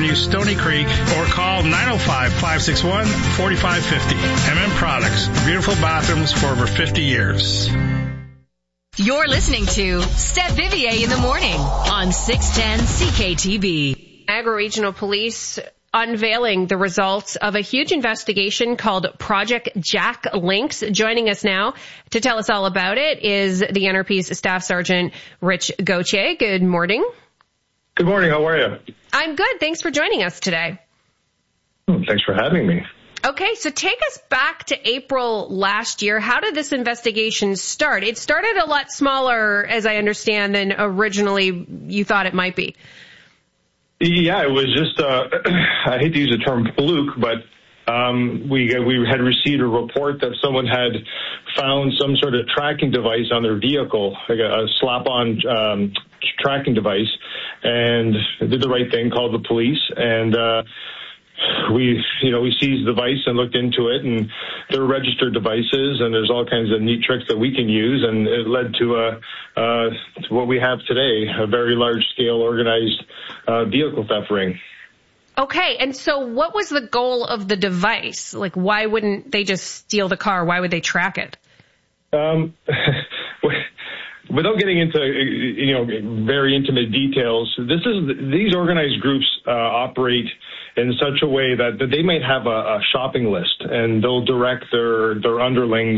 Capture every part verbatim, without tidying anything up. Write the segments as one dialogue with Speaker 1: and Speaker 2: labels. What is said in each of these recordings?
Speaker 1: Avenue, Stony Creek, or call nine oh five, five six one, four five five oh. M M Products, beautiful bathrooms for over fifty years.
Speaker 2: You're listening to Steph Vivier in the morning on six ten C K T V.
Speaker 3: Niagara Regional Police unveiling the results of a huge investigation called Project Jack Links. Joining us now to tell us all about it is the N R P's Staff Sergeant Rich Gauthier. Good morning.
Speaker 4: Good morning. How are you?
Speaker 3: I'm good. Thanks for joining us today.
Speaker 4: Oh, thanks for having me.
Speaker 3: Okay, so take us back to April last year. How did this investigation start? It started a lot smaller, as I understand, than originally you thought it might be.
Speaker 4: Yeah, it was just, uh, I hate to use the term fluke, but um, we we had received a report that someone had found some sort of tracking device on their vehicle, like a, a slap-on um, tracking device, and did the right thing, called the police, and uh, we, you know, we seized the device and looked into it, and they're registered devices, and there's all kinds of neat tricks that we can use, and it led to a, uh, to what we have today, a very large-scale organized uh, vehicle theft ring.
Speaker 3: Okay, and so what was the goal of the device? Like, why wouldn't they just steal the car? Why would they track it? Um,
Speaker 4: without getting into, you know, very intimate details, this is these organized groups uh, operate in such a way that, that they might have a, a shopping list, and they'll direct their, their underlings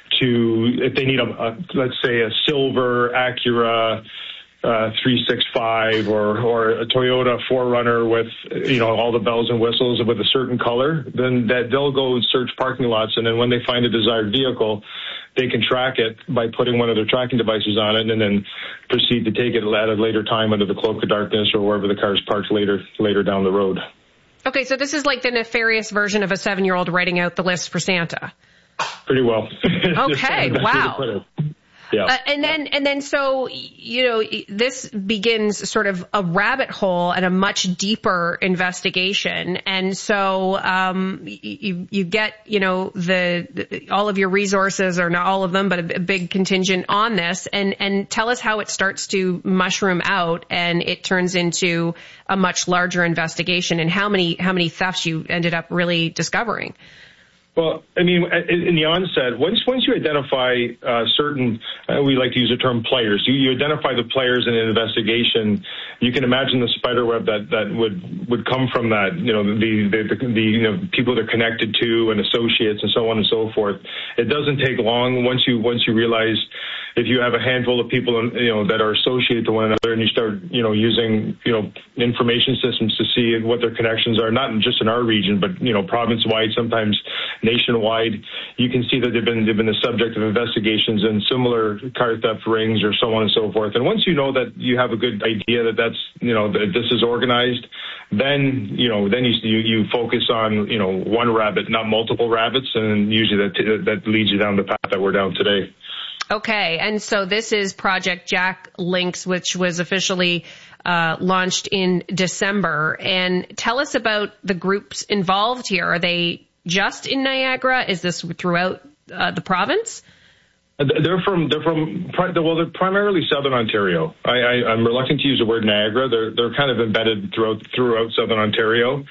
Speaker 4: to, if they need a, a let's say, a silver Acura uh, three sixty-five or, or a Toyota four runner with, you know, all the bells and whistles with a certain color, then that they'll go search parking lots, and then when they find a desired vehicle, they can track it by putting one of their tracking devices on it, and then proceed to take it at a later time under the cloak of darkness or wherever the car is parked later later down the road.
Speaker 3: Okay, so this is like the nefarious version of a seven-year-old writing out the list for Santa.
Speaker 4: Pretty well.
Speaker 3: Okay, wow.
Speaker 4: Yeah.
Speaker 3: Uh, and then, and then, so, you know, this begins sort of a rabbit hole and a much deeper investigation. And so, um, you, you get, you know, the, the, all of your resources, or not all of them, but a, a big contingent on this, and, and tell us how it starts to mushroom out and it turns into a much larger investigation, and how many, how many thefts you ended up really discovering.
Speaker 4: Well, I mean, in the onset, once once you identify uh, certain, uh, we like to use the term players, you, you identify the players in an investigation, you can imagine the spider web that, that would, would come from that, you know, the, the, the, the you know, people they're connected to and associates and so on and so forth. It doesn't take long once you once you realize if you have a handful of people, you know, that are associated to one another, and you start, you know, using, you know, information systems to see what their connections are, not just in our region, but, you know, province-wide, sometimes nationwide, you can see that they've been they've been the subject of investigations in similar car theft rings or so on and so forth. And once you know that you have a good idea that that's, you know, that this is organized, then, you know, then you you, you focus on, you know, one rabbit, not multiple rabbits, and usually that that leads you down the path that we're down today.
Speaker 3: Okay, and so this is Project Jack Links, which was officially uh, launched in December. And tell us about the groups involved here. Are they just in Niagara? Is this throughout uh, the province?
Speaker 4: They're from they're from well, they're primarily Southern Ontario. I, I, I'm reluctant to use the word Niagara. They're they're kind of embedded throughout throughout Southern Ontario.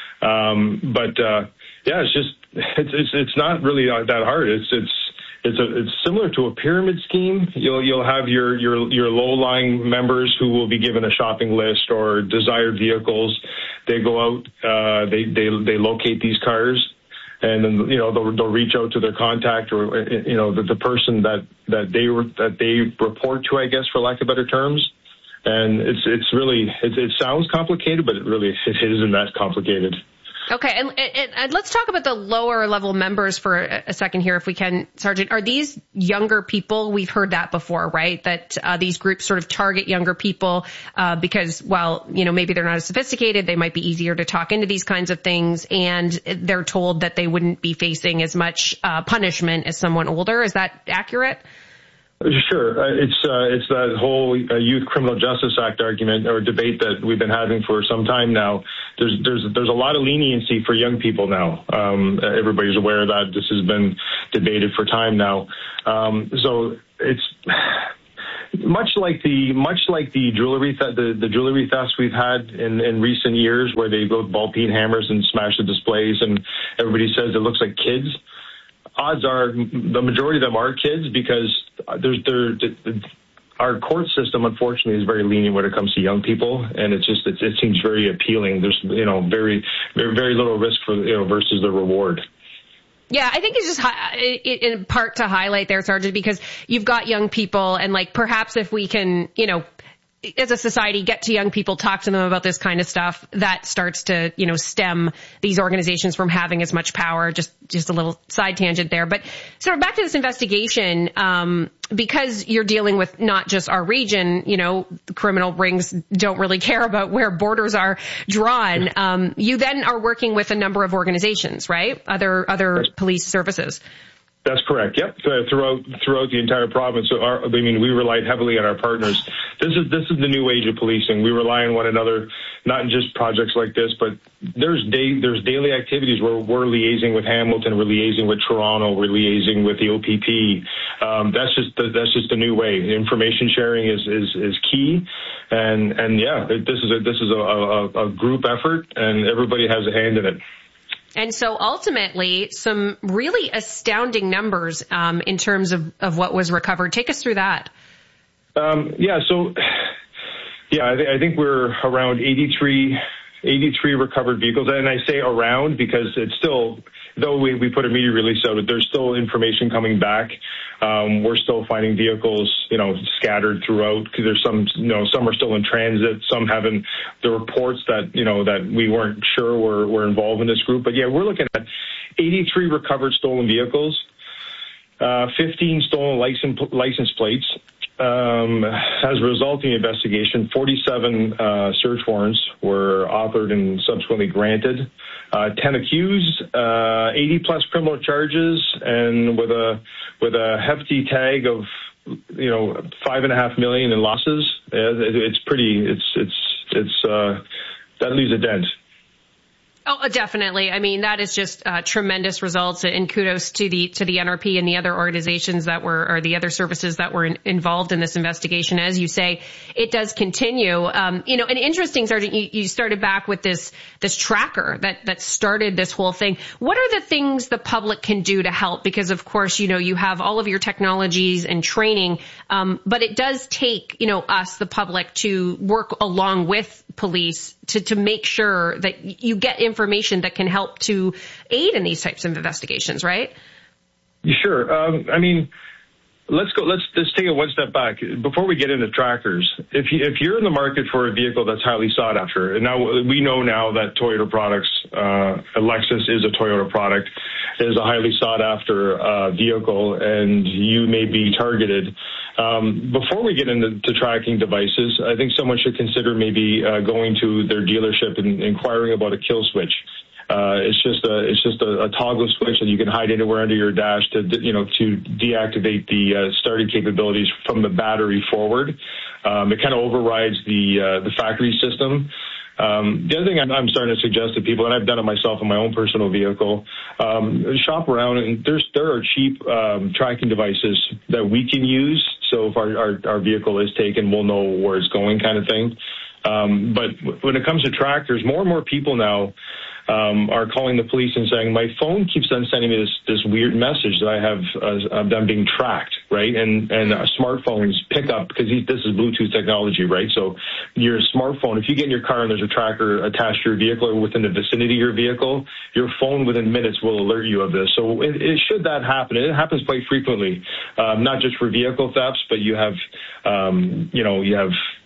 Speaker 4: Um, but uh, yeah, it's just it's it's it's not really that hard. It's it's It's a, it's similar to a pyramid scheme. You'll you'll have your your your low-lying members who will be given a shopping list or desired vehicles. They go out, uh, they they they locate these cars, and then, you know, they'll they'll reach out to their contact, or, you know, the, the person that that they that they report to, I guess, for lack of better terms. And it's it's really it, it sounds complicated, but it really it isn't that complicated.
Speaker 3: Okay, and, and, and let's talk about the lower level members for a, a second here, if we can, Sergeant. Are these younger people? We've heard that before, right? That uh, these groups sort of target younger people uh, because, well, you know, maybe they're not as sophisticated. They might be easier to talk into these kinds of things, and they're told that they wouldn't be facing as much uh, punishment as someone older. Is that accurate?
Speaker 4: Sure. Uh, it's uh, it's that whole uh, Youth Criminal Justice Act argument or debate that we've been having for some time now. There's there's there's a lot of leniency for young people now. Um, everybody's aware of that. This has been debated for time now. Um, so it's much like the much like the jewelry th- the, the jewelry thefts we've had in, in recent years, where they go with ball peen hammers and smash the displays, and everybody says it looks like kids. Odds are the majority of them are kids, because there's there. Our court system, unfortunately, is very lenient when it comes to young people, and it's just it, it seems very appealing. There's you know very very very little risk for you know versus the reward.
Speaker 3: Yeah, I think it's just in part to highlight there, Sergeant, because you've got young people, and like perhaps if we can, you know, as a society, get to young people, talk to them about this kind of stuff, that starts to, you know, stem these organizations from having as much power. Just, just a little side tangent there. But sort of back to this investigation, um, because you're dealing with not just our region, you know, the criminal rings don't really care about where borders are drawn. Um, you then are working with a number of organizations, right? Other, other police services.
Speaker 4: That's correct. Yep. So throughout throughout the entire province, so our, I mean, we relied heavily on our partners. This is this is the new age of policing. We rely on one another, not in just projects like this, but there's day there's daily activities where we're liaising with Hamilton, we're liaising with Toronto, we're liaising with the O P P. Um, that's just the, that's just a new way. Information sharing is is, is key, and and yeah, this is a this is a, a, a group effort, and everybody has a hand in it.
Speaker 3: And so ultimately, some really astounding numbers um, in terms of, of what was recovered. Take us through that.
Speaker 4: Um, yeah, so, yeah, I, th- I think we're around eighty-three, eighty-three recovered vehicles. And I say around because it's still, though we, we put a media release out, there's still information coming back. Um, we're still finding vehicles, you know, scattered throughout, because there's some, you know, some are still in transit, some haven't. The reports that, you know, that we weren't sure were, were involved in this group. But yeah, we're looking at eighty-three recovered stolen vehicles, uh, fifteen stolen license, license plates. Um, as a result of the investigation, forty-seven uh, search warrants were authored and subsequently granted. Uh, ten accused, uh, eighty plus criminal charges, and with a with a hefty tag of you know five and a half million in losses. It, it's pretty. It's it's it's uh, that leaves a dent.
Speaker 3: Oh, definitely. I mean, that is just uh, tremendous results, and kudos to the to the N R P and the other organizations that were, or the other services that were in, involved in this investigation. As you say, it does continue. Um, you know, and interesting, Sergeant, you, you started back with this this tracker that that started this whole thing. What are the things the public can do to help? Because of course, you know, you have all of your technologies and training, um, but it does take you know us, the public, to work along with police to to make sure that you get information that can help to aid in these types of investigations, right?
Speaker 4: Sure. Um, I mean, let's go. Let's let's take it one step back before we get into trackers. If you, if you're in the market for a vehicle that's highly sought after, and now we know now that Toyota products, uh, Lexus is a Toyota product, is a highly sought after uh, vehicle, and you may be targeted. Um, before we get into to tracking devices, I think someone should consider maybe uh, going to their dealership and inquiring about a kill switch. Uh, it's just a it's just a, a toggle switch that you can hide anywhere under your dash to you know to deactivate the uh, starting capabilities from the battery forward. Um, it kind of overrides the uh, the factory system. Um, the other thing I'm, I'm starting to suggest to people, and I've done it myself in my own personal vehicle, um, shop around, and there's there are cheap um, tracking devices that we can use. So if our, our, our vehicle is taken, we'll know where it's going, kind of thing. Um, but when it comes to trackers, more and more people now um, are calling the police and saying, my phone keeps on sending me this, this weird message that I have uh, I'm being tracked, right? And and uh, smartphones pick up, because this is Bluetooth technology, right? So your smartphone, if you get in your car and there's a tracker attached to your vehicle or within the vicinity of your vehicle, your phone within minutes will alert you of this. So it, it should that happen, and it happens quite frequently, um, not just for vehicle thefts, but you have, um, you know, you have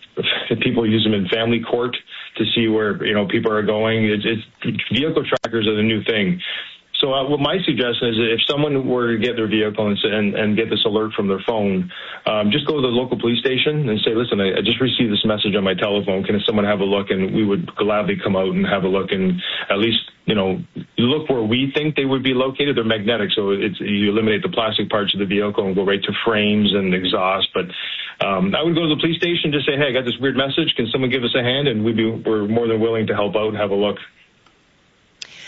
Speaker 4: people use them in family court to see where, you know, people are going. It's, it's vehicle trackers are the new thing. So uh, what my suggestion is, if someone were to get their vehicle and, and, and get this alert from their phone, um, just go to the local police station and say, listen, I, I just received this message on my telephone. Can someone have a look? And we would gladly come out and have a look and at least, you know, look where we think they would be located. They're magnetic, so it's, you eliminate the plastic parts of the vehicle and go right to frames and exhaust. But um, I would go to the police station, just say, hey, I got this weird message. Can someone give us a hand? And we'd be, we're more than willing to help out and have a look.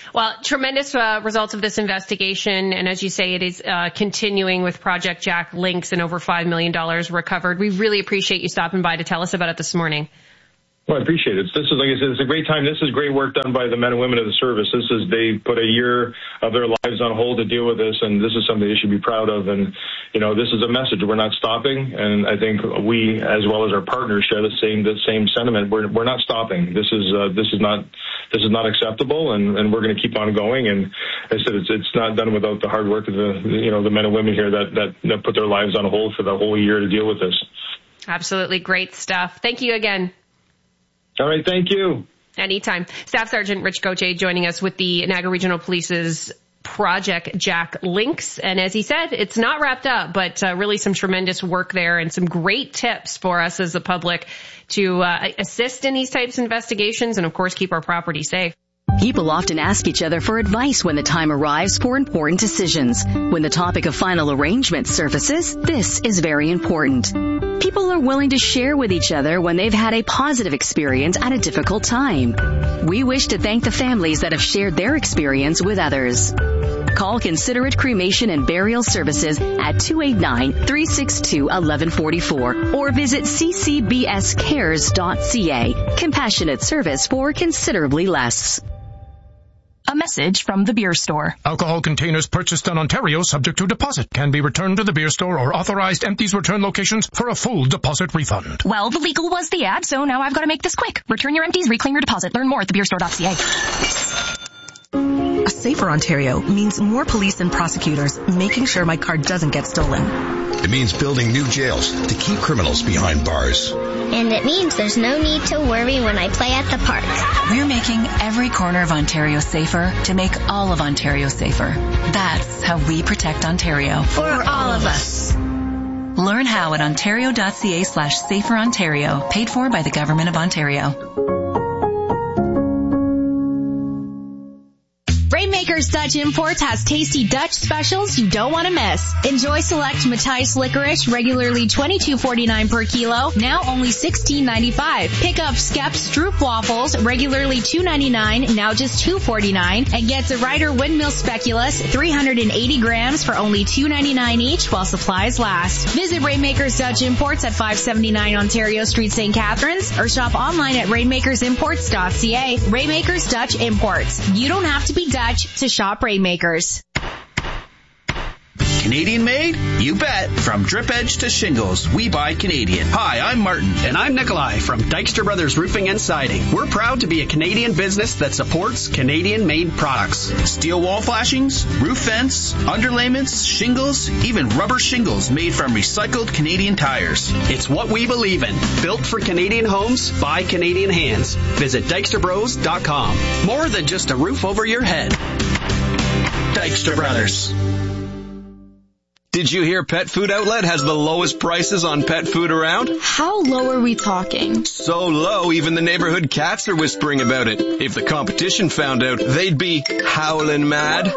Speaker 3: Well, tremendous uh, results of this investigation. And as you say, it is uh, continuing with Project Jack Links and over five million dollars recovered. We really appreciate you stopping by to tell us about it this morning.
Speaker 4: Well, I appreciate it. This is, like I said, it's a great time. This is great work done by the men and women of the service. This is, they put a year of their lives on hold to deal with this, and this is something they should be proud of. And, you know, this is a message. We're not stopping, and I think we, as well as our partners, share the same the same sentiment. We're we're not stopping. This is uh, this is not this is not acceptable, and, and we're going to keep on going. And as I said, it's it's not done without the hard work of the you know the men and women here that that, that put their lives on hold for the whole year to deal with this.
Speaker 3: Absolutely great stuff. Thank you again.
Speaker 4: All right, thank you.
Speaker 3: Anytime. Staff Sergeant Rich Gauthier joining us with the Niagara Regional Police's Project Jack Links. And as he said, it's not wrapped up, but uh, really some tremendous work there and some great tips for us as the public to uh, assist in these types of investigations and, of course, keep our property safe.
Speaker 2: People often ask each other for advice when the time arrives for important decisions. When the topic of final arrangement surfaces, this is very important. People are willing to share with each other when they've had a positive experience at a difficult time. We wish to thank the families that have shared their experience with others. Call Considerate Cremation and Burial Services at two eight nine, three six two, one one four four or visit c c b s cares dot c a. Compassionate service for considerably less.
Speaker 5: A message from the beer store.
Speaker 6: Alcohol containers purchased in Ontario subject to deposit can be returned to the beer store or authorized empties return locations for a full deposit refund.
Speaker 5: Well, the legal was the ad, so now I've got to make this quick. Return your empties, reclaim your deposit. Learn more at the beer store dot c a.
Speaker 7: A safer Ontario means more police and prosecutors making sure my car doesn't get stolen.
Speaker 8: It means building new jails to keep criminals behind bars.
Speaker 9: And it means there's no need to worry when I play at the park.
Speaker 10: We're making every corner of Ontario safer to make all of Ontario safer. That's how we protect Ontario.
Speaker 9: For all of us.
Speaker 10: Learn how at ontario dot c a slash safer Ontario, paid for by the Government of Ontario.
Speaker 11: Rainmakers Dutch Imports has tasty Dutch specials you don't want to miss. Enjoy select Matthijs licorice, regularly twenty-two forty-nine per kilo, now only sixteen ninety-five. Pick up Skep Stroop waffles, regularly two ninety-nine, now just two forty-nine, and get the Ryder Windmill Speculoos, three hundred eighty grams for only two ninety-nine each while supplies last. Visit Rainmakers Dutch Imports at five seventy-nine Ontario Street, Saint Catharines, or shop online at rainmakers imports dot c a. Rainmakers Dutch Imports. You don't have to be Dutch to shop Rainmakers.
Speaker 12: Canadian made? You bet. From drip edge to shingles, we buy Canadian. Hi, I'm Martin.
Speaker 13: And I'm Nikolai from Dykstra Brothers Roofing and Siding. We're proud to be a Canadian business that supports Canadian-made products.
Speaker 12: Steel wall flashings, roof vents, underlayments, shingles, even rubber shingles made from recycled Canadian tires.
Speaker 13: It's what we believe in. Built for Canadian homes by Canadian hands. Visit dykstra bros dot com. More than just a roof over your head. Dykstra Brothers.
Speaker 14: Did you hear Pet Food Outlet has the lowest prices on pet food around?
Speaker 15: How low are we talking?
Speaker 14: So low, even the neighborhood cats are whispering about it. If the competition found out, they'd be howling mad.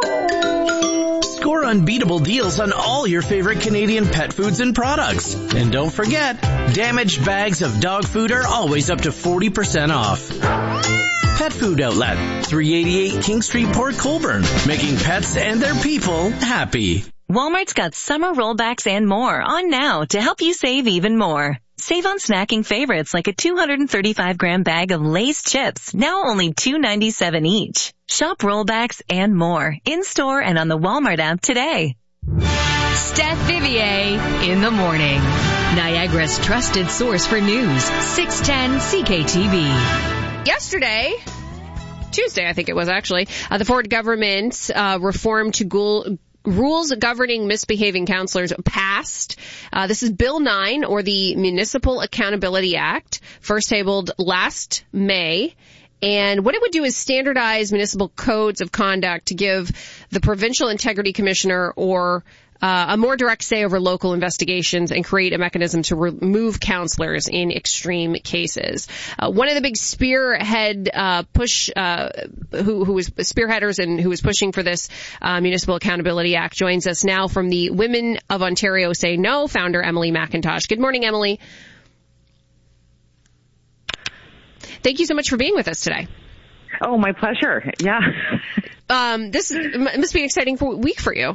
Speaker 16: Score unbeatable deals on all your favorite Canadian pet foods and products. And don't forget, damaged bags of dog food are always up to forty percent off. Pet Food Outlet, three eighty-eight King Street, Port Colborne, making pets and their people happy.
Speaker 2: Walmart's got summer rollbacks and more on now to help you save even more. Save on snacking favorites like a two hundred thirty-five gram bag of Lay's chips, now only two ninety-seven each. Shop rollbacks and more in-store and on the Walmart app today. Steph Vivier in the morning. Niagara's trusted source for news, six ten C K T V.
Speaker 3: Yesterday, Tuesday I think it was actually, uh, the Ford government uh, reform to Gould rules governing misbehaving counselors passed. Uh, this is Bill nine, or the Municipal Accountability Act, first tabled last May. And what it would do is standardize municipal codes of conduct to give the Provincial Integrity Commissioner or uh, a more direct say over local investigations and create a mechanism to remove counselors in extreme cases. Uh, one of the big spearhead uh, push, uh, who, who was spearheaders and who was pushing for this uh, Municipal Accountability Act joins us now from the Women of Ontario Say No founder, Emily McIntosh. Good morning, Emily. Thank you so much for being with us today.
Speaker 17: Oh, my pleasure. Yeah.
Speaker 3: Um, this is, must be an exciting week for you.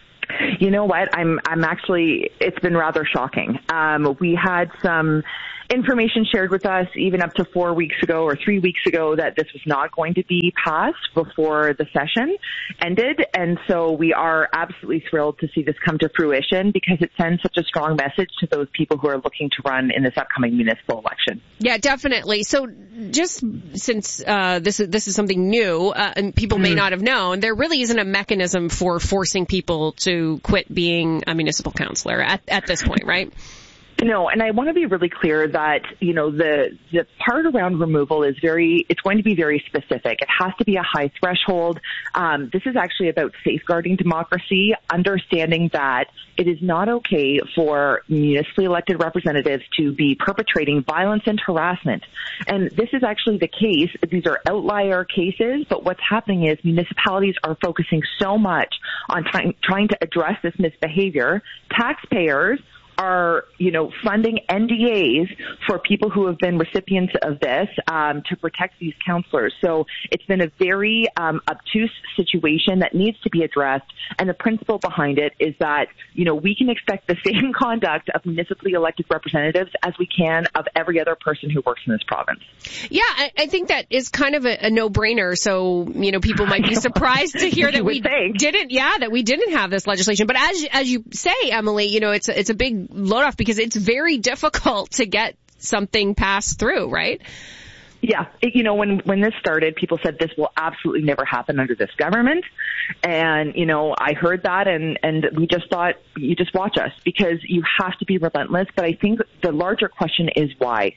Speaker 17: You know what? I'm, I'm actually, it's been rather shocking. Um, we had some information shared with us even up to four weeks ago or three weeks ago that this was not going to be passed before the session ended. And so we are absolutely thrilled to see this come to fruition because it sends such a strong message to those people who are looking to run in this upcoming municipal election.
Speaker 3: Yeah, definitely. So just since uh, this is this is something new uh, and people may mm. not have known, there really isn't a mechanism for forcing people to quit being a municipal councillor at, at this point, right?
Speaker 17: No, and I want to be really clear that, you know, the the part around removal is very, it's going to be very specific. It has to be a high threshold. Um, this is actually about safeguarding democracy, understanding that it is not okay for municipally elected representatives to be perpetrating violence and harassment. And this is actually the case. These are outlier cases, but what's happening is municipalities are focusing so much on trying, trying to address this misbehavior. Taxpayers are, you know, funding N D As for people who have been recipients of this um, to protect these counselors. So it's been a very um, obtuse situation that needs to be addressed. And the principle behind it is that, you know, we can expect the same conduct of municipally elected representatives as we can of every other person who works in this province.
Speaker 3: Yeah, I, I think that is kind of a, a no-brainer. So, you know, people might be surprised to hear that we think. didn't, yeah, that we didn't have this legislation. But as as you say, Emily, you know, it's a, it's a big load off because it's very difficult to get something passed through, right?
Speaker 17: Yeah. It, you know, when, when this started, people said this will absolutely never happen under this government. And, you know, I heard that and, and we just thought, you just watch us because you have to be relentless. But I think the larger question is why?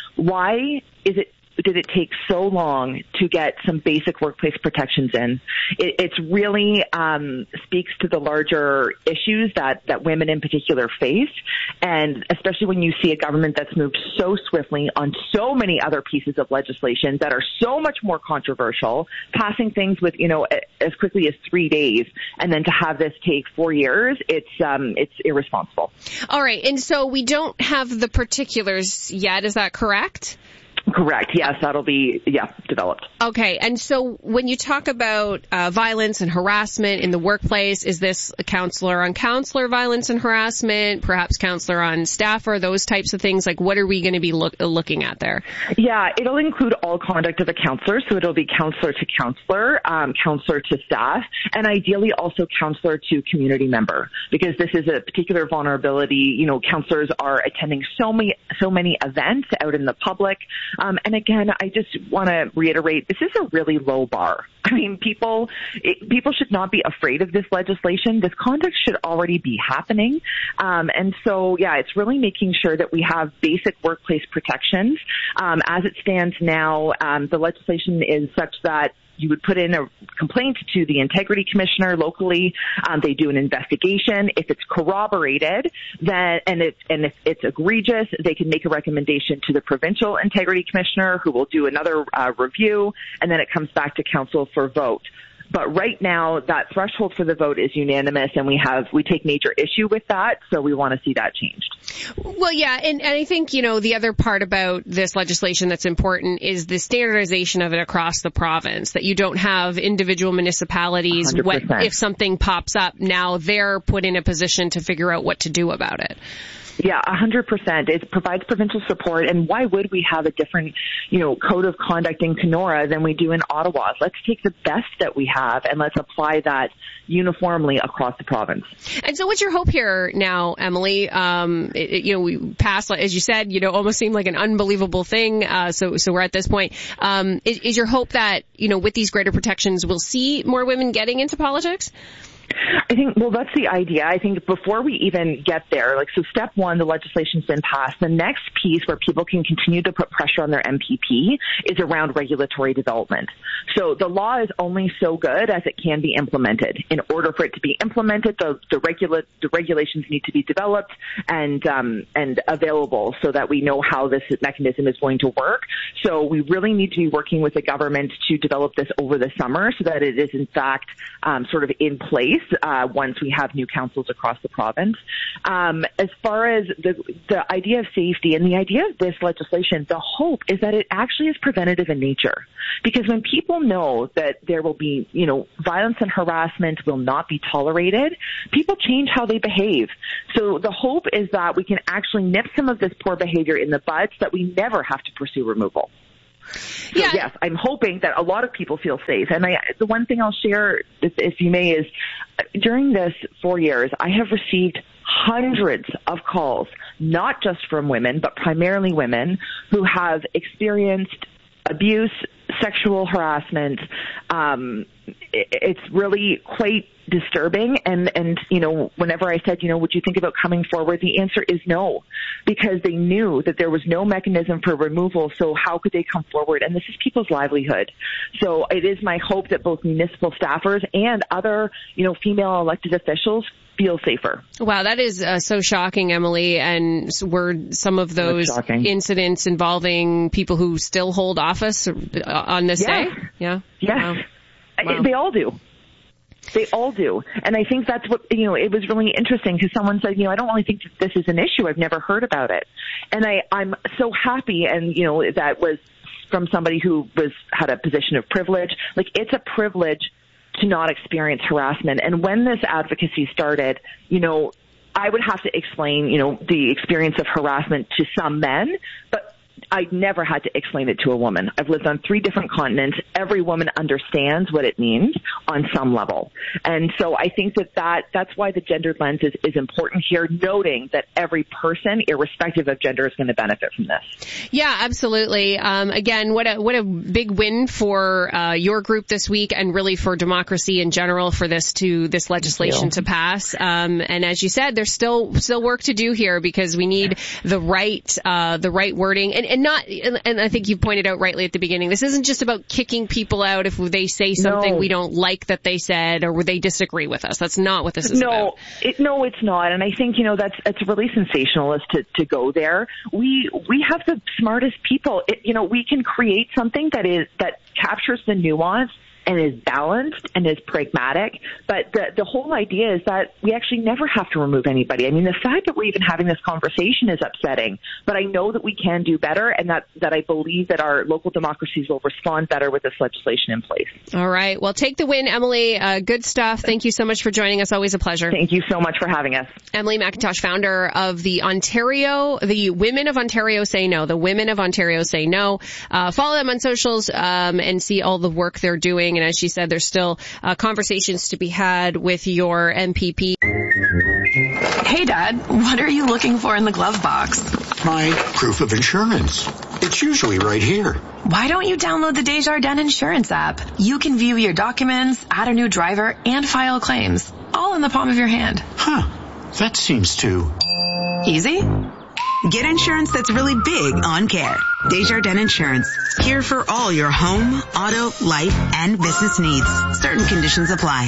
Speaker 17: Why is it did it take so long to get some basic workplace protections in? It it's really um, speaks to the larger issues that, that women in particular face, and especially when you see a government that's moved so swiftly on so many other pieces of legislation that are so much more controversial, passing things with, you know, as quickly as three days, and then to have this take four years, it's um, it's irresponsible.
Speaker 3: All right, and so we don't have the particulars yet, is that correct?
Speaker 17: Correct. Yes, that'll be, yeah, developed.
Speaker 3: Okay. And so when you talk about uh, violence and harassment in the workplace, is this a counselor on counselor violence and harassment, perhaps counselor on staffer, those types of things? Like, what are we going to be look, looking at there?
Speaker 17: Yeah, it'll include all conduct of a counselor. So it'll be counselor to counselor, um, counselor to staff, and ideally also counselor to community member, because this is a particular vulnerability. You know, counselors are attending so many, so many events out in the public. Um, and again, I just want to reiterate, this is a really low bar. I mean, people it, people should not be afraid of this legislation. This conduct should already be happening. Um, and so, yeah, it's really making sure that we have basic workplace protections. Um, as it stands now, um, the legislation is such that you would put in a complaint to the integrity commissioner locally. Um, they do an investigation. If it's corroborated, then and it's and if it's egregious, they can make a recommendation to the provincial integrity commissioner, who will do another uh, review, and then it comes back to council for vote. But right now, that threshold for the vote is unanimous, and we have we take major issue with that, so we want to see that changed.
Speaker 3: Well, yeah, and, and I think, you know, the other part about this legislation that's important is the standardization of it across the province, that you don't have individual municipalities, what, if something pops up, now they're put in a position to figure out what to do about it.
Speaker 17: Yeah, a hundred percent. It provides provincial support, and why would we have a different, you know, code of conduct in Kenora than we do in Ottawa? Let's take the best that we have and let's apply that uniformly across the province.
Speaker 3: And so, what's your hope here now, Emily? Um, it, it, you know, we passed, as you said, you know, almost seemed like an unbelievable thing. Uh, so, so we're at this point. Um, is, is your hope that, you know, with these greater protections, we'll see more women getting into politics?
Speaker 17: I think, well, that's the idea. I think before we even get there, like, so step one, the legislation's been passed. The next piece where people can continue to put pressure on their M P P is around regulatory development. So the law is only so good as it can be implemented. In order for it to be implemented, the, the, regula- the regulations need to be developed and, um, and available so that we know how this mechanism is going to work. So we really need to be working with the government to develop this over the summer so that it is, in fact, um, sort of in place. place uh, once we have new councils across the province. Um, as far as the the idea of safety and the idea of this legislation, the hope is that it actually is preventative in nature. Because when people know that there will be, you know, violence and harassment will not be tolerated, people change how they behave. So the hope is that we can actually nip some of this poor behavior in the bud so that we never have to pursue removal. So, yeah. Yes, I'm hoping that a lot of people feel safe. And I, the one thing I'll share, if, if you may, is during this four years, I have received hundreds of calls, not just from women, but primarily women who have experienced abuse, sexual harassment. Um, it's really quite disturbing. And, and, you know, whenever I said, you know, would you think about coming forward? The answer is no, because they knew that there was no mechanism for removal. So how could they come forward? And this is people's livelihood. So it is my hope that both municipal staffers and other, you know, female elected officials feel safer.
Speaker 3: Wow, that is uh, so shocking, Emily. And were some of those incidents involving people who still hold office on this
Speaker 17: yes.
Speaker 3: day? Yeah.
Speaker 17: Yes.
Speaker 3: Wow. Wow.
Speaker 17: They all do. They all do. And I think that's what, you know, it was really interesting because someone said, you know, I don't really think that this is an issue. I've never heard about it. And I, I'm so happy. And, you know, that was from somebody who was, had a position of privilege. Like, it's a privilege to not experience harassment. And when this advocacy started, you know, I would have to explain, you know, the experience of harassment to some men, but I never had to explain it to a woman. I've lived on three different continents. Every woman understands what it means on some level. And so I think that, that that's why the gendered lens is, is important here, noting that every person, irrespective of gender, is going to benefit from this.
Speaker 3: Yeah, absolutely. Um, again, what a, what a big win for uh, your group this week, and really for democracy in general, for this to this legislation to pass. Um, and as you said, there's still still work to do here, because we need the right uh, the right wording. And, and not, and I think you pointed out rightly at the beginning, this isn't just about kicking people out if they say something
Speaker 17: no.
Speaker 3: we don't like that they said, or they disagree with us. That's not what this is
Speaker 17: no,
Speaker 3: about.
Speaker 17: It, no, it's not. And I think, you know, that's, it's really sensationalist to, to go there. We, we have the smartest people. It, you know, we can create something that is, that captures the nuance and is balanced and is pragmatic. But the, the whole idea is that we actually never have to remove anybody. I mean, the fact that we're even having this conversation is upsetting, but I know that we can do better, and that, that I believe that our local democracies will respond better with this legislation in place.
Speaker 3: All right. Well, take the win, Emily. Uh, good stuff. Thank you so much for joining us. Always a pleasure.
Speaker 17: Thank you so much for having us.
Speaker 3: Emily McIntosh, founder of the Ontario, the Women of Ontario Say No, the Women of Ontario Say No. Uh, follow them on socials, um, and see all the work they're doing. And as she said, there's still uh, conversations to be had with your M P P.
Speaker 18: Hey, Dad, what are you looking for in the glove box?
Speaker 19: My proof of insurance. It's usually right here.
Speaker 18: Why don't you download the Desjardins Insurance app? You can view your documents, add a new driver, and file claims, all in the palm of your hand.
Speaker 19: Huh. That seems too
Speaker 18: easy.
Speaker 20: Get insurance that's really big on care. Desjardins Insurance. Here for all your home, auto, life, and business needs. Certain conditions apply.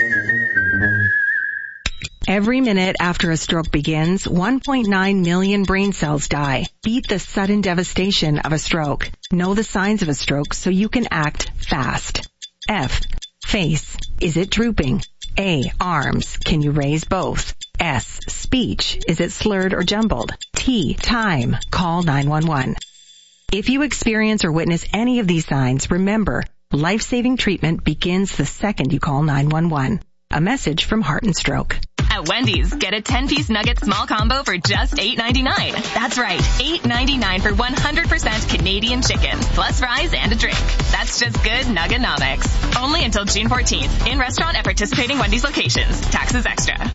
Speaker 7: Every minute after a stroke begins, one point nine million brain cells die. Beat the sudden devastation of a stroke. Know the signs of a stroke so you can act fast. F. Face. Is it drooping? A. Arms. Can you raise both? S. Speech. Is it slurred or jumbled? T. Time. Call nine one one. If you experience or witness any of these signs, remember, life-saving treatment begins the second you call nine one one. A message from Heart and Stroke.
Speaker 5: At Wendy's, get a ten-piece nugget small combo for just eight ninety-nine. That's right, eight ninety-nine for one hundred percent Canadian chicken, plus fries and a drink. That's just good Nugganomics. Only until June fourteenth, in restaurant at participating Wendy's locations. Taxes extra.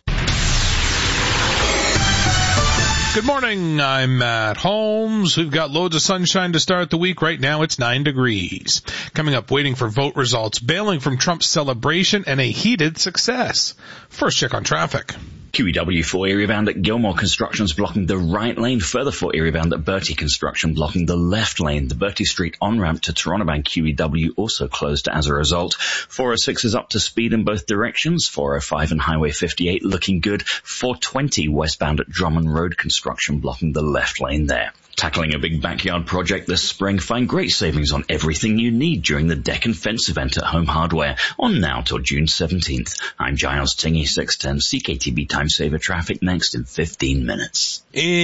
Speaker 21: Good morning, I'm Matt Holmes. We've got loads of sunshine to start the week. Right now it's nine degrees. Coming up, waiting for vote results, bailing from Trump's celebration, and a heated success. First check on traffic.
Speaker 22: Q E W for Erie bound at Gilmore Construction's blocking the right lane. Further for Erie bound at Bertie Construction blocking the left lane. The Bertie Street on-ramp to Toronto Bank Q E W also closed as a result. four oh six is up to speed in both directions. four oh five and Highway fifty-eight looking good. four twenty westbound at Drummond Road Construction blocking the left lane there. Tackling a big backyard project this spring, find great savings on everything you need during the Deck and Fence event at Home Hardware, on now till June seventeenth. I'm Giles Tingy, six ten C K T B Time Saver traffic next in fifteen minutes.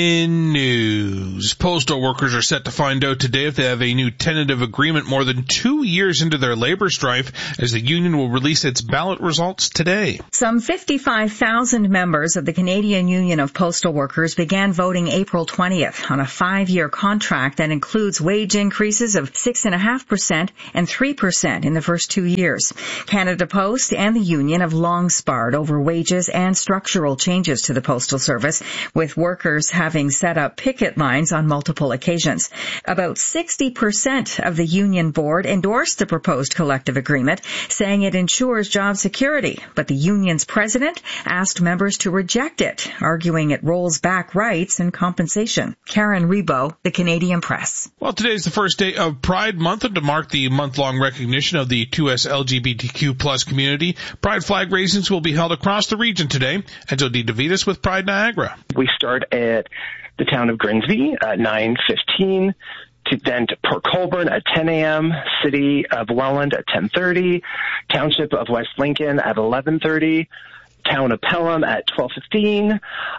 Speaker 21: In news, postal workers are set to find out today if they have a new tentative agreement more than two years into their labor strife, as the union will release its ballot results today.
Speaker 1: Some fifty-five thousand members of the Canadian Union of Postal Workers began voting April twentieth on a five-year contract that includes wage increases of six point five percent and three percent in the first two years. Canada Post and the union have long sparred over wages and structural changes to the Postal Service, with workers having set up picket lines on multiple occasions. About sixty percent of the union board endorsed the proposed collective agreement, saying it ensures job security, but the union's president asked members to reject it, arguing it rolls back rights and compensation. Karen Rebo, The Canadian Press.
Speaker 21: Well, today's the first day of Pride Month, and to mark the month-long recognition of the two S L G B T Q plus community, Pride flag raisings will be held across the region today. Enzo D. DeVitas with Pride Niagara.
Speaker 4: We start at the town of Grimsby at nine fifteen, to then to Port Colborne at ten a.m., City of Welland at ten thirty, Township of West Lincoln at eleven thirty, Town of Pelham at twelve fifteen,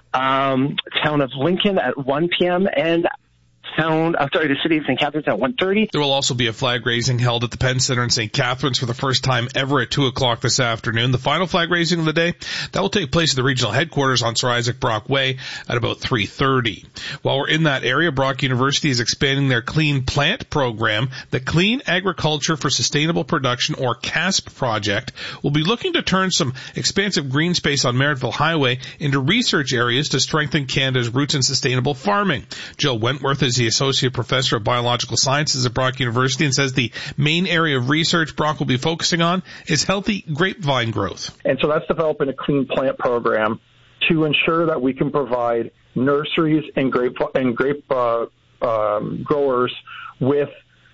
Speaker 4: um, Town of Lincoln at one p.m., and Town, I'm sorry, the City of Saint Catharines at one thirty.
Speaker 21: There will also be a flag raising held at the Penn Center in Saint Catharines for the first time ever at two o'clock this afternoon. The final flag raising of the day, that will take place at the regional headquarters on Sir Isaac Brock Way at about three thirty. While we're in that area, Brock University is expanding their Clean Plant program. The Clean Agriculture for Sustainable Production, or CASP project, will be looking to turn some expansive green space on Merrittville Highway into research areas to strengthen Canada's roots in sustainable farming. Jill Wentworth is the Associate Professor of Biological Sciences at Brock University and says the main area of research Brock will be focusing on is healthy grapevine growth.
Speaker 23: And so that's developing a Clean Plant program to ensure that we can provide nurseries and grape and grape uh, um, growers with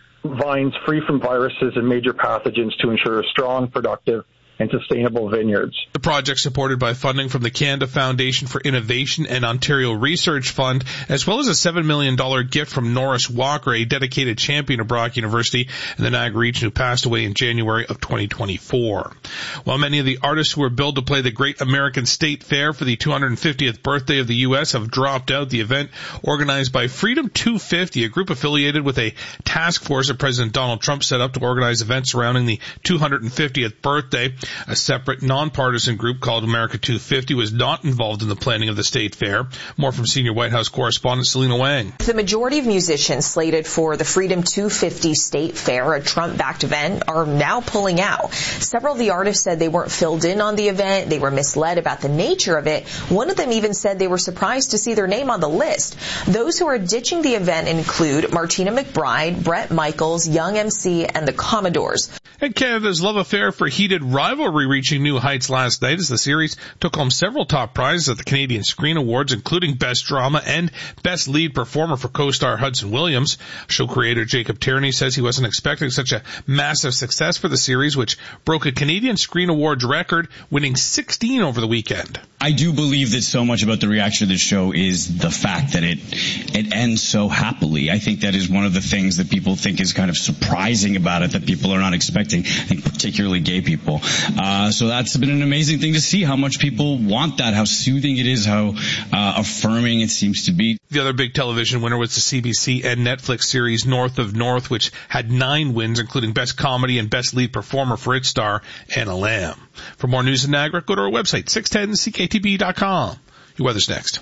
Speaker 23: vines free from viruses and major pathogens to ensure strong, productive, and sustainable vineyards.
Speaker 21: The project, supported by funding from the Canada Foundation for Innovation and Ontario Research Fund, as well as a seven million dollars gift from Norris Walker, a dedicated champion of Brock University and the Niagara region, who passed away in January of twenty twenty-four. While many of the artists who were billed to play the Great American State Fair for the two hundred fiftieth birthday of the U S have dropped out, the event, organized by Freedom two fifty, a group affiliated with a task force that President Donald Trump set up to organize events surrounding the two hundred fiftieth birthday. A separate, nonpartisan group called America two fifty was not involved in the planning of the state fair. More from senior White House correspondent Selena Wang.
Speaker 24: The majority of musicians slated for the Freedom two fifty State Fair, a Trump-backed event, are now pulling out. Several of the artists said they weren't filled in on the event. They were misled about the nature of it. One of them even said they were surprised to see their name on the list. Those who are ditching the event include Martina McBride, Bret Michaels, Young M C, and the Commodores.
Speaker 21: And Canada's love affair for heated rivalry reaching new heights last night as the series took home several top prizes at the Canadian Screen Awards, including Best Drama and Best Lead Performer for co-star Hudson Williams. Show creator Jacob Tierney says he wasn't expecting such a massive success for the series, which broke a Canadian Screen Awards record, winning sixteen over the weekend.
Speaker 25: I do believe that so much about the reaction of this show is the fact that it it ends so happily. I think that is one of the things that people think is kind of surprising about it, that people are not expecting. I think particularly gay people. Uh, so that's been an amazing thing to see, how much people want that, how soothing it is, how uh, affirming it seems to be.
Speaker 21: The other big television winner was the C B C and Netflix series North of North, which had nine wins, including Best Comedy and Best Lead Performer for its star, Anna Lamb. For more news in Niagara, go to our website, six ten C K T B dot com. Your weather's next.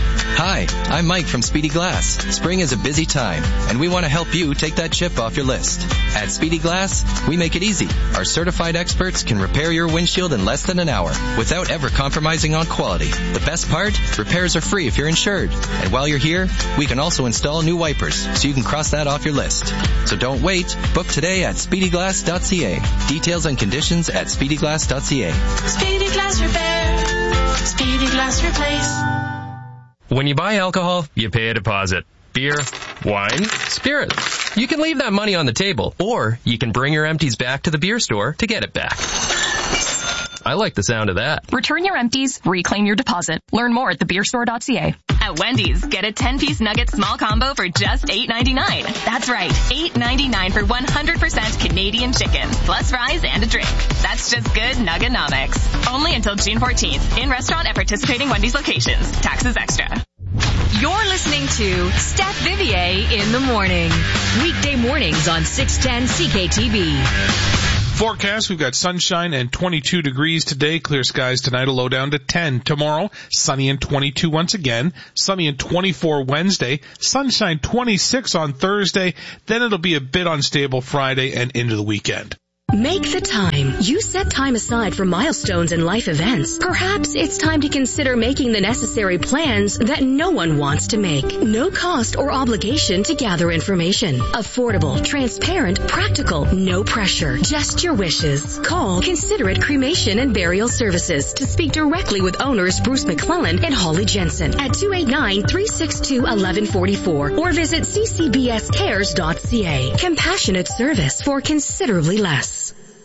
Speaker 26: Hi, I'm Mike from Speedy Glass. Spring is a busy time, and we want to help you take that chip off your list. At Speedy Glass, we make it easy. Our certified experts can repair your windshield in less than an hour without ever compromising on quality. The best part? Repairs are free if you're insured. And while you're here, we can also install new wipers, so you can cross that off your list. So don't wait. Book today at speedy glass dot c a. Details and conditions at speedy glass dot c a.
Speaker 27: Speedy Glass Repair. Speedy Glass Replace.
Speaker 28: When you buy alcohol, you pay a deposit. Beer, wine, spirits. You can leave that money on the table, or you can bring your empties back to the beer store to get it back. I like the sound of that.
Speaker 5: Return your empties, reclaim your deposit. Learn more at the beer store dot c a. At Wendy's, get a ten-piece nugget small combo for just eight ninety-nine. That's right, eight ninety-nine for one hundred percent Canadian chicken, plus fries and a drink. That's just good Nugganomics. Only until June fourteenth. In restaurant at participating Wendy's locations. Taxes extra.
Speaker 6: You're listening to Steph Vivier in the morning. Weekday mornings on six ten C K T V.
Speaker 21: Forecast, we've got sunshine and twenty-two degrees today. Clear skies tonight, a low down to ten. Tomorrow, sunny and twenty-two once again. Sunny and twenty-four Wednesday. Sunshine twenty-six on Thursday. Then it'll be a bit unstable Friday and into the weekend.
Speaker 6: Make the time. You set time aside for milestones and life events. Perhaps it's time to consider making the necessary plans that no one wants to make. No cost or obligation to gather information. Affordable, transparent, practical, no pressure. Just your wishes. Call Considerate Cremation and Burial Services to speak directly with owners Bruce McClellan and Holly Jensen at two eight nine, three six two, one one four four or visit c c b s cares dot c a. Compassionate service for considerably less.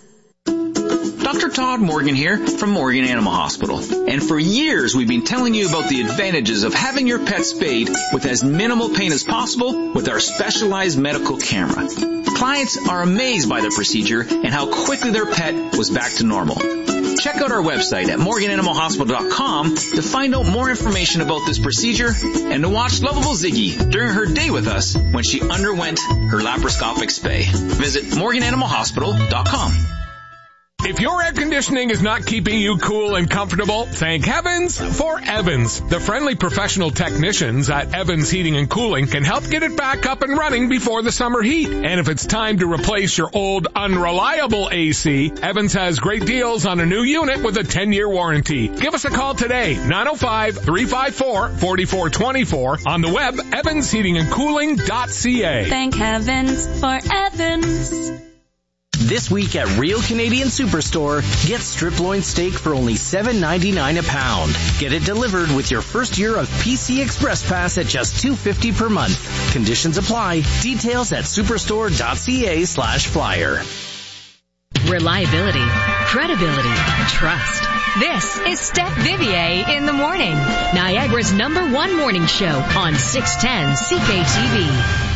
Speaker 8: Doctor Todd Morgan here from Morgan Animal Hospital. And for years we've been telling you about the advantages of having your pet spayed with as minimal pain as possible with our specialized medical camera. Clients are amazed by the procedure and how quickly their pet was back to normal. Check out our website at morgan animal hospital dot com to find out more information about this procedure and to watch lovable Ziggy during her day with us when she underwent her laparoscopic spay. Visit morgan animal hospital dot com.
Speaker 9: If your air conditioning is not keeping you cool and comfortable, thank heavens for Evans. The friendly professional technicians at Evans Heating and Cooling can help get it back up and running before the summer heat. And if it's time to replace your old unreliable A C, Evans has great deals on a new unit with a ten-year warranty. Give us a call today, nine oh five, three five four, four four two four, on the web, evans heating and cooling dot c a.
Speaker 6: Thank heavens for Evans.
Speaker 16: This week at Real Canadian Superstore, get strip loin steak for only seven ninety-nine a pound. Get it delivered with your first year of P C Express Pass at just two fifty per month. Conditions apply. Details at superstore dot c a slash flyer.
Speaker 6: Reliability, credibility, trust. This is Steph Vivier in the morning. Niagara's number one morning show on six ten C K T V.